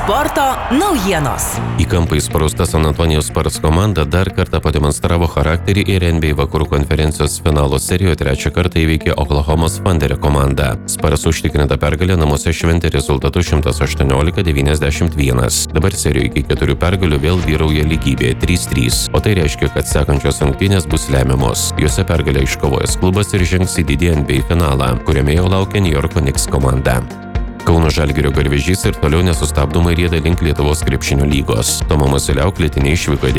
Sporto naujienos. Į kampą įsprausta San Antonijaus Spurs komanda dar kartą pademonstravo charakterį ir NBA vakarų konferencijos finalo serijoje trečią kartą įveikė Oklahomos Thunder komandą. Spurs užtikrintą pergalę namuose šventė rezultatu 118-91. Dabar serijoje iki 4 pergalių vėl vyrauja lygybė 3-3, o tai reiškia, kad sekančios rungtynės bus lemiamos. Juose pergalę iškovojęs klubas ir žengs į didį NBA finalą, kuriame jau laukia New Yorko Knicks komanda. Kauno Žalgirio garvežys ir toliau nesustabdomai rieda link Lietuvos krepšinio lygos. Tomo Masiulio auklėtiniai išvykoje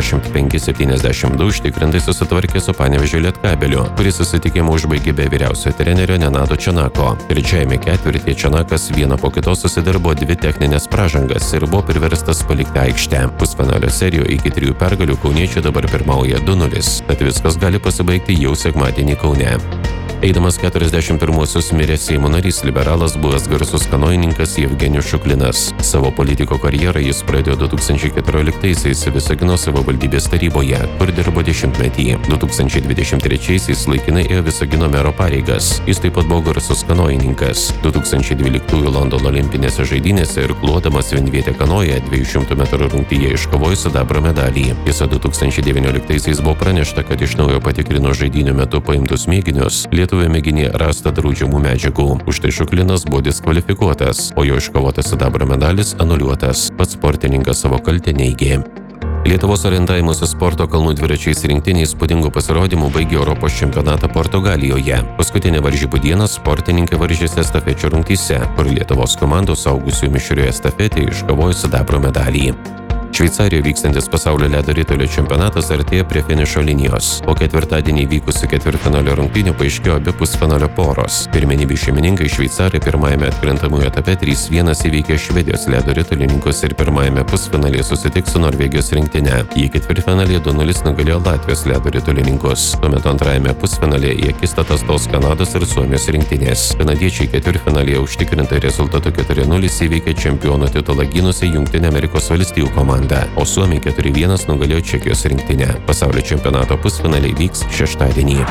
95-72 užtikrintai susitvarkė su Panevėžio Lietkabeliu, kuris susitikimą užbaigė be vyriausiojo trenerio Nenado Čenako. Trečiajame ketvirtyje Čenakas vieną po kitos susidarbo 2 techninės pražangas ir buvo priverstas palikti aikštę. Pusfinalio serijoje iki 3 pergalių kauniečiai dabar pirmauja 2-0, tad viskas gali pasibaigti jau sekmadienį Kaune. Eidamas 41-osius mirė Seimo narys liberalas buvęs garsus kanojininkas Jevgenijus Šuklinas. Savo politiko karjerą jis pradėjo 2014-aisiais Visagino savivaldybės taryboje, kur dirbo 10-metį. 2023-aisiais laikinai ėjo Visagino mero pareigas. Jis taip pat buvo garsus kanojininkas. 2012 Londono olimpinėse žaidynėse irkluodamas vienvietę kanoją 200 metrų rungtyje iškovojo sidabro medalį. Tiesa, 2019-aisiais buvo pranešta, kad iš naujo patikrino žaidynių metu paimtus mėginius. Lietuvoje mėginyje rasta draudžiamų medžiagų. Už tai Šuklinas buvo diskvalifikuotas, o jo iškovotas sidabro medalis anuliuotas. Pats sportininkas savo kaltę neigė. Lietuvos orientavimosi sporto kalnų dviračiais rinktinė įspūdingų pasirodymų baigė Europos čempionatą Portugalijoje. Paskutinę varžybų dieną sportininkai varžėsi estafečių rungtyse, kur Lietuvos komandos suaugusiųjų mišrioje estafetėje iškovojo sidabro medalį. Šveicarijoje vykstantis pasaulio ledo ritulio čempionatas artėja prie finišo linijos. Po ketvirtadienį vykusių ketvirtfinalio rungtynių paaiškėjo abi pusfinalio poros. Pirmenybių šeimininkai šveicarai pirmajame atkrintamųjų etape 3-1 įveikė Švedijos ledo ritulininkus ir pirmajame pusfinalyje susitiks su Norvegijos rinktine. Jie ketvirtfinalyje 2-0 nugalėjo Latvijos ledo ritulininkus. Tuomet antrajame pusfinalyje į akistatą stos Kanados ir Suomijos rinktinės. Kanadiečiai ketvirtfinalyje užtikrintai rezultatu 4-0 įveikė čempionų titulą gynusią Jungtinių Amerikos Valstijų komandą, o Suomiai 4-1 nugalėjo Čekijos rinktinę. Pasaulio čempionato pusfinaliai vyks šeštadienį.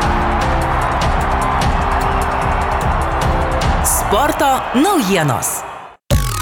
Sporto naujienos.